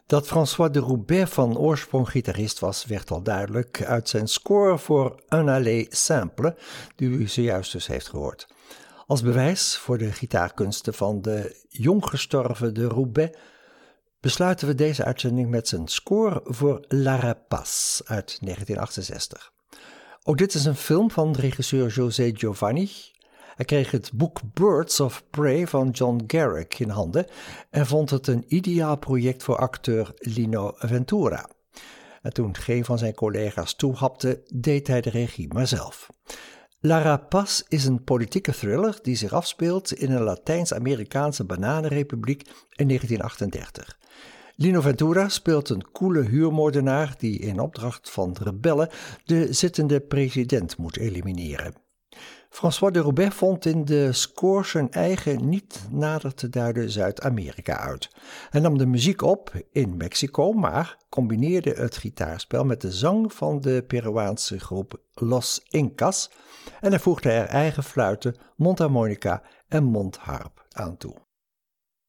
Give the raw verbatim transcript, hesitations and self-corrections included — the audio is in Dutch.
Dat François de Roubaix van oorsprong gitarist was, werd al duidelijk uit zijn score voor Un aller simple, die u zojuist dus heeft gehoord. Als bewijs voor de gitaarkunsten van de jong gestorven de Roubaix besluiten we deze uitzending met zijn score voor La Rapace uit negentien achtenzestig. Ook dit is een film van regisseur José Giovanni. Hij kreeg het boek Birds of Prey van John Garrick in handen en vond het een ideaal project voor acteur Lino Ventura. En toen geen van zijn collega's toehapte, deed hij de regie maar zelf. La Rapace is een politieke thriller die zich afspeelt in een Latijns-Amerikaanse bananenrepubliek in negentien achtendertig. Lino Ventura speelt een koele huurmoordenaar die in opdracht van rebellen de zittende president moet elimineren. François de Roubaix vond in de score zijn eigen niet nader te duiden Zuid-Amerika uit. Hij nam de muziek op in Mexico, maar combineerde het gitaarspel met de zang van de Peruaanse groep Los Incas en hij voegde er eigen fluiten, mondharmonica en mondharp aan toe.